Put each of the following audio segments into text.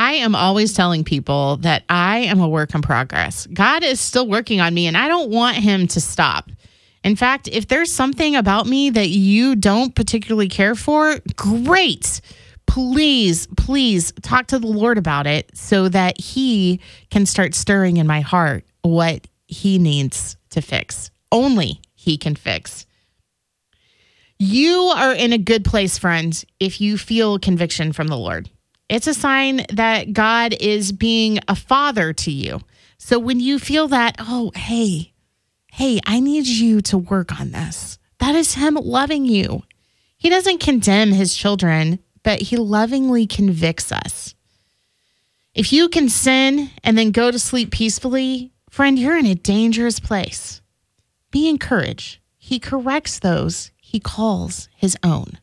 I am always telling people that I am a work in progress. God is still working on me, and I don't want him to stop. In fact, if there's something about me that you don't particularly care for, great. Please talk to the Lord about it so that he can start stirring in my heart what he needs to fix. Only he can fix. You are in a good place, friends, if you feel conviction from the Lord. It's a sign that God is being a father to you. So when you feel that, oh, hey, I need you to work on this. That is him loving you. He doesn't condemn his children, but he lovingly convicts us. If you can sin and then go to sleep peacefully, friend, you're in a dangerous place. Be encouraged. He corrects those he calls his own.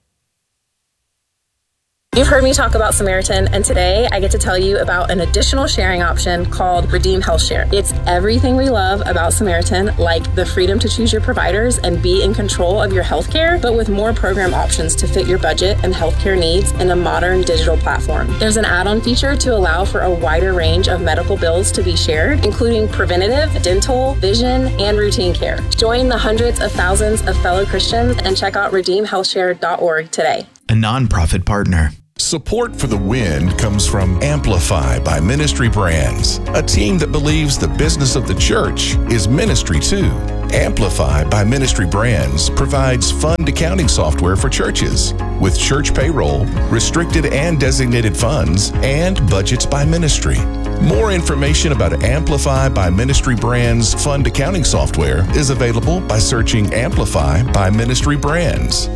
You've heard me talk about Samaritan, and today I get to tell you about an additional sharing option called Redeem Health Share. It's everything we love about Samaritan, like the freedom to choose your providers and be in control of your healthcare, but with more program options to fit your budget and healthcare needs in a modern digital platform. There's an add-on feature to allow for a wider range of medical bills to be shared, including preventative, dental, vision, and routine care. Join the hundreds of thousands of fellow Christians and check out redeemhealthshare.org today. A nonprofit partner. Support for The Win comes from Amplify by Ministry Brands, a team that believes the business of the church is ministry too. Amplify by Ministry Brands provides fund accounting software for churches with church payroll, restricted and designated funds, and budgets by ministry. More information about Amplify by Ministry Brands fund accounting software is available by searching Amplify by Ministry Brands.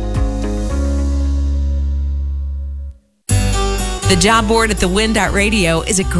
The job board at thewin.radio is a